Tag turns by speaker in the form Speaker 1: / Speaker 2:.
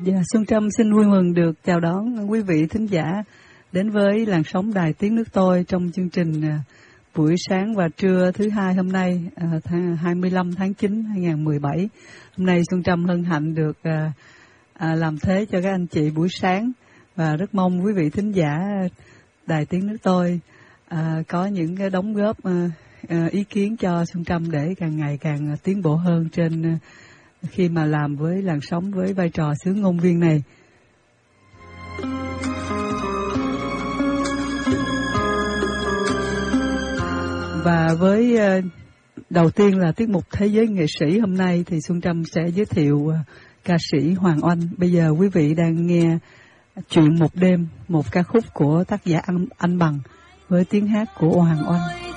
Speaker 1: Dạ, Xuân Trâm xin vui mừng được chào đón quý vị thính giả đến với làn sóng Đài Tiếng Nước Tôi trong chương trình buổi sáng và trưa thứ hai hôm nay, 25 tháng 9 2017. Hôm nay Xuân Trâm hân hạnh được làm thế cho các anh chị buổi sáng và rất mong quý vị thính giả Đài Tiếng Nước Tôi có những cái đóng góp ý kiến cho Xuân Trâm để càng ngày càng tiến bộ hơn trên khi mà làm với làn sóng với vai trò xướng ngôn viên này. Và với đầu tiên là tiết mục Thế giới nghệ sĩ hôm nay thì Xuân Trâm sẽ giới thiệu ca sĩ Hoàng Oanh. Bây giờ quý vị đang nghe Chuyện một đêm, một ca khúc của tác giả Anh Bằng với tiếng hát của Hoàng Oanh.